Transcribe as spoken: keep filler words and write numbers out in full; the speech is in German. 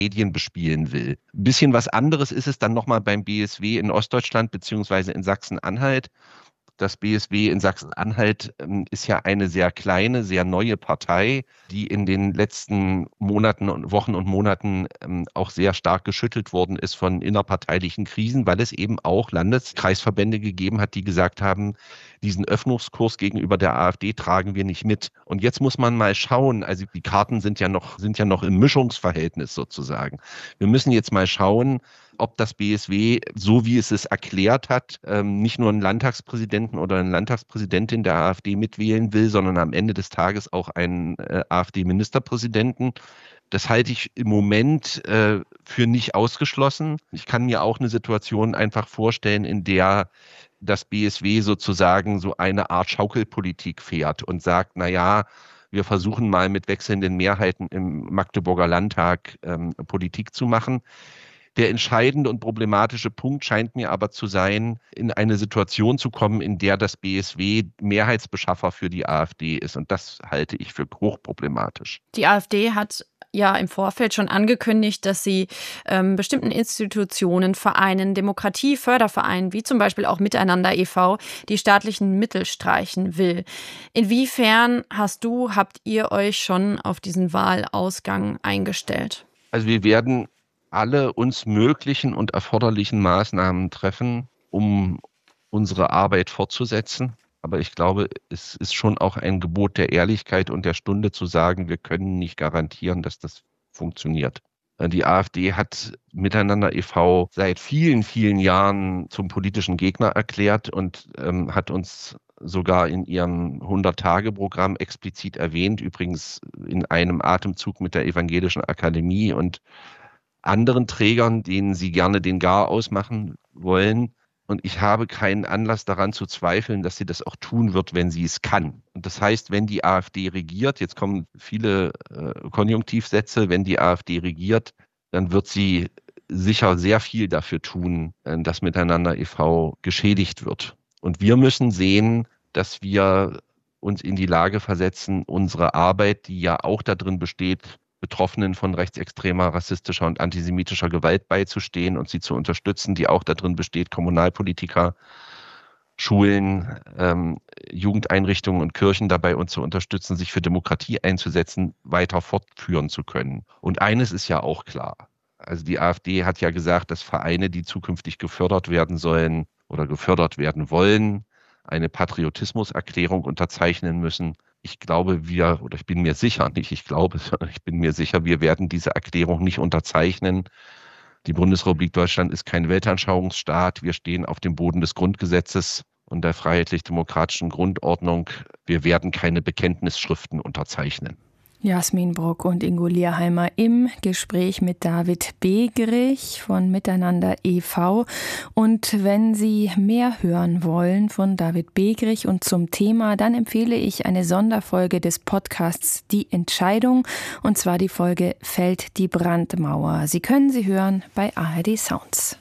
Medien bespielen will. Ein bisschen was anderes ist es dann nochmal beim B S W in Ostdeutschland beziehungsweise in Sachsen-Anhalt. Das B S W in Sachsen-Anhalt ähm, ist ja eine sehr kleine, sehr neue Partei, die in den letzten Monaten und Wochen und Monaten ähm, auch sehr stark geschüttelt worden ist von innerparteilichen Krisen, weil es eben auch Landeskreisverbände gegeben hat, die gesagt haben, diesen Öffnungskurs gegenüber der AfD tragen wir nicht mit. Und jetzt muss man mal schauen, also die Karten sind ja noch, sind ja noch im Mischungsverhältnis sozusagen. Wir müssen jetzt mal schauen, ob das B S W, so wie es es erklärt hat, nicht nur einen Landtagspräsidenten oder eine Landtagspräsidentin der AfD mitwählen will, sondern am Ende des Tages auch einen AfD-Ministerpräsidenten. Das halte ich im Moment äh, für nicht ausgeschlossen. Ich kann mir auch eine Situation einfach vorstellen, in der das B S W sozusagen so eine Art Schaukelpolitik fährt und sagt, na ja, wir versuchen mal mit wechselnden Mehrheiten im Magdeburger Landtag ähm, Politik zu machen. Der entscheidende und problematische Punkt scheint mir aber zu sein, in eine Situation zu kommen, in der das B S W Mehrheitsbeschaffer für die AfD ist. Und das halte ich für hochproblematisch. Die AfD hat ja im Vorfeld schon angekündigt, dass sie ähm, bestimmten Institutionen, Vereinen, Demokratiefördervereinen, wie zum Beispiel auch Miteinander e V, die staatlichen Mittel streichen will. Inwiefern hast du, habt ihr euch schon auf diesen Wahlausgang eingestellt? Also wir werden alle uns möglichen und erforderlichen Maßnahmen treffen, um unsere Arbeit fortzusetzen. Aber ich glaube, es ist schon auch ein Gebot der Ehrlichkeit und der Stunde zu sagen, wir können nicht garantieren, dass das funktioniert. Die AfD hat Miteinander e V seit vielen, vielen Jahren zum politischen Gegner erklärt und ähm, hat uns sogar in ihrem hundert-Tage-Programm explizit erwähnt, übrigens in einem Atemzug mit der Evangelischen Akademie und anderen Trägern, denen sie gerne den Gar ausmachen wollen. Und ich habe keinen Anlass daran zu zweifeln, dass sie das auch tun wird, wenn sie es kann. Und das heißt, wenn die AfD regiert, jetzt kommen viele äh, Konjunktivsätze, wenn die AfD regiert, dann wird sie sicher sehr viel dafür tun, äh, dass Miteinander e V geschädigt wird. Und wir müssen sehen, dass wir uns in die Lage versetzen, unsere Arbeit, die ja auch darin besteht, Betroffenen von rechtsextremer, rassistischer und antisemitischer Gewalt beizustehen und sie zu unterstützen, die auch darin besteht, Kommunalpolitiker, Schulen, ähm, Jugendeinrichtungen und Kirchen dabei uns zu unterstützen, sich für Demokratie einzusetzen, weiter fortführen zu können. Und eines ist ja auch klar. Also die AfD hat ja gesagt, dass Vereine, die zukünftig gefördert werden sollen oder gefördert werden wollen, eine Patriotismuserklärung unterzeichnen müssen. Ich glaube, wir, oder ich bin mir sicher, nicht ich glaube, sondern ich bin mir sicher, wir werden diese Erklärung nicht unterzeichnen. Die Bundesrepublik Deutschland ist kein Weltanschauungsstaat. Wir stehen auf dem Boden des Grundgesetzes und der freiheitlich-demokratischen Grundordnung. Wir werden keine Bekenntnisschriften unterzeichnen. Jasmin Brock und Ingo Lierheimer im Gespräch mit David Begerich von Miteinander e V. Und wenn Sie mehr hören wollen von David Begerich und zum Thema, dann empfehle ich eine Sonderfolge des Podcasts Die Entscheidung, und zwar die Folge Fällt die Brandmauer. Sie können sie hören bei A R D Sounds.